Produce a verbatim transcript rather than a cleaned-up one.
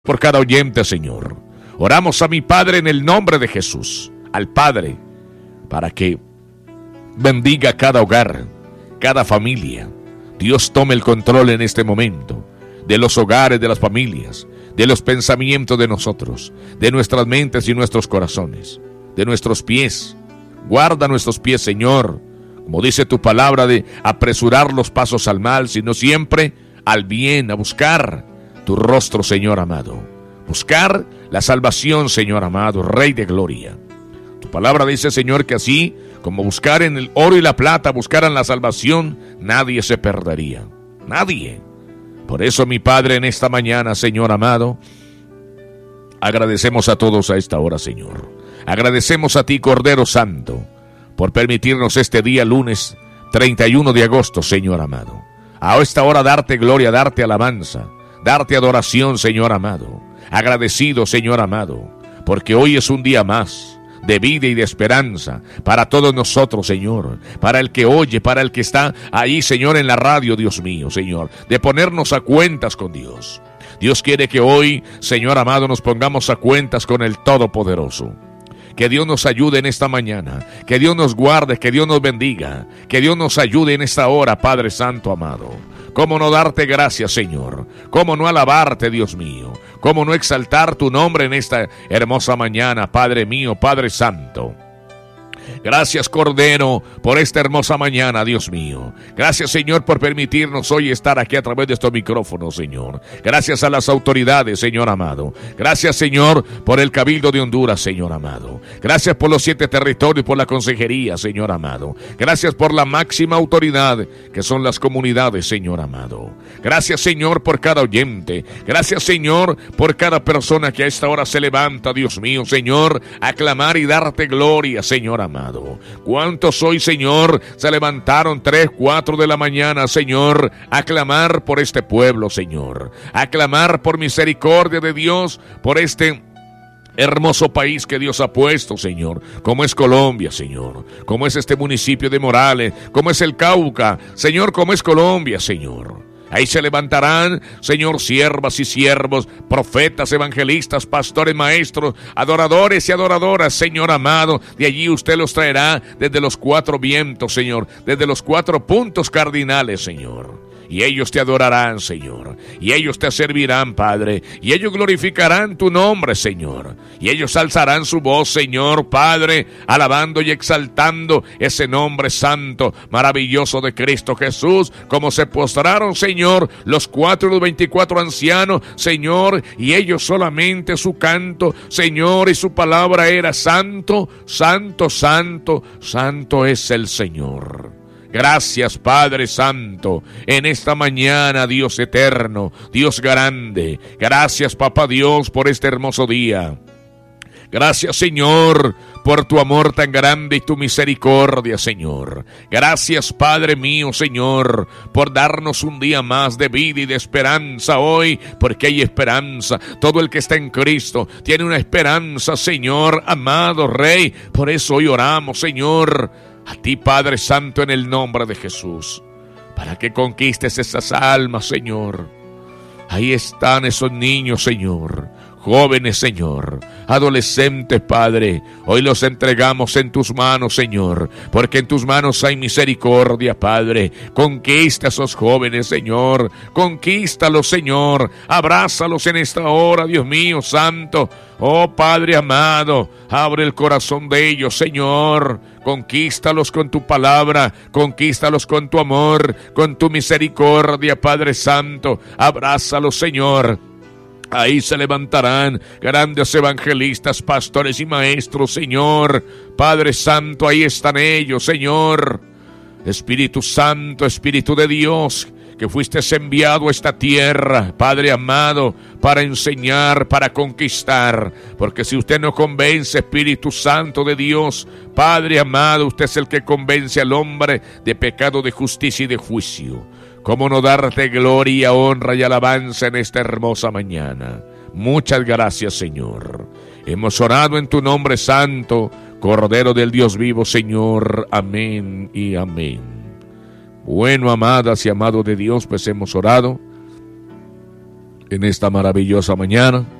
por cada oyente, Señor. Oramos a mi Padre en el nombre de Jesús, al Padre, para que bendiga cada hogar, cada familia. Dios tome el control en este momento de los hogares, de las familias, de los pensamientos de nosotros, de nuestras mentes y nuestros corazones, de nuestros pies. Guarda nuestros pies, Señor, como dice tu palabra, de apresurar los pasos al mal, sino siempre al bien, a buscar tu rostro, Señor amado. Buscar la salvación, Señor amado, Rey de gloria. Tu palabra dice, Señor, que así como buscar en el oro y la plata, buscaran la salvación, nadie se perdería. Nadie. Por eso, mi Padre, en esta mañana, Señor amado, agradecemos a todos a esta hora, Señor. Agradecemos a ti, Cordero Santo, por permitirnos este día lunes treinta y uno de agosto, Señor amado. A esta hora darte gloria, darte alabanza, darte adoración, Señor amado. Agradecido, Señor amado, porque hoy es un día más de vida y de esperanza para todos nosotros, Señor, para el que oye, para el que está ahí, Señor, en la radio, Dios mío, Señor, de ponernos a cuentas con Dios. Dios quiere que hoy, Señor amado, nos pongamos a cuentas con el Todopoderoso. Que Dios nos ayude en esta mañana, que Dios nos guarde, que Dios nos bendiga, que Dios nos ayude en esta hora, Padre Santo amado. ¿Cómo no darte gracias, Señor? ¿Cómo no alabarte, Dios mío? ¿Cómo no exaltar tu nombre en esta hermosa mañana, Padre mío, Padre Santo? Gracias, Cordero, por esta hermosa mañana, Dios mío. Gracias, Señor, por permitirnos hoy estar aquí a través de estos micrófonos, Señor. Gracias a las autoridades, Señor amado. Gracias, Señor, por el Cabildo de Honduras, Señor amado. Gracias por los siete territorios, por la consejería, Señor amado. Gracias por la máxima autoridad, que son las comunidades, Señor amado. Gracias, Señor, por cada oyente. Gracias, Señor, por cada persona que a esta hora se levanta, Dios mío, Señor, a clamar y darte gloria, Señor amado. ¿Cuántos hoy, Señor, se levantaron tres, cuatro de la mañana, Señor, a clamar por este pueblo, Señor? A clamar por misericordia de Dios, por este hermoso país que Dios ha puesto, Señor, como es Colombia, Señor, como es este municipio de Morales, como es el Cauca, Señor, como es Colombia, Señor. Ahí se levantarán, Señor, siervas y siervos, profetas, evangelistas, pastores, maestros, adoradores y adoradoras, Señor amado. De allí usted los traerá desde los cuatro vientos, Señor, desde los cuatro puntos cardinales, Señor. Y ellos te adorarán, Señor. Y ellos te servirán, Padre. Y ellos glorificarán tu nombre, Señor. Y ellos alzarán su voz, Señor, Padre, alabando y exaltando ese nombre santo, maravilloso de Cristo Jesús. Como se postraron, Señor, los cuatro y los veinticuatro ancianos, Señor. Y ellos solamente su canto, Señor, y su palabra era santo, santo, santo, santo es el Señor. Gracias, Padre Santo, en esta mañana, Dios eterno, Dios grande. Gracias, Papá Dios, por este hermoso día. Gracias, Señor, por tu amor tan grande y tu misericordia, Señor. Gracias, Padre mío, Señor, por darnos un día más de vida y de esperanza hoy, porque hay esperanza. Todo el que está en Cristo tiene una esperanza, Señor, amado Rey. Por eso hoy oramos, Señor, a ti, Padre Santo, en el nombre de Jesús, para que conquistes esas almas, Señor. Ahí están esos niños, Señor, jóvenes, Señor, adolescentes, Padre. Hoy los entregamos en tus manos, Señor, porque en tus manos hay misericordia, Padre. Conquista a esos jóvenes, Señor. Conquístalos, Señor. Abrázalos en esta hora, Dios mío, santo. Oh, Padre amado, abre el corazón de ellos, Señor. Conquístalos con tu palabra, conquístalos con tu amor, con tu misericordia, Padre Santo. Abrázalos, Señor. Ahí se levantarán grandes evangelistas, pastores y maestros, Señor. Padre Santo, ahí están ellos, Señor. Espíritu Santo, Espíritu de Dios, que fuiste enviado a esta tierra, Padre amado, para enseñar, para conquistar. Porque si usted no convence, Espíritu Santo de Dios, Padre amado, usted es el que convence al hombre de pecado, de justicia y de juicio. ¿Cómo no darte gloria, honra y alabanza en esta hermosa mañana? Muchas gracias, Señor. Hemos orado en tu nombre santo, Cordero del Dios vivo, Señor. Amén y amén. Bueno, amadas y amados de Dios, pues hemos orado. en esta maravillosa mañana.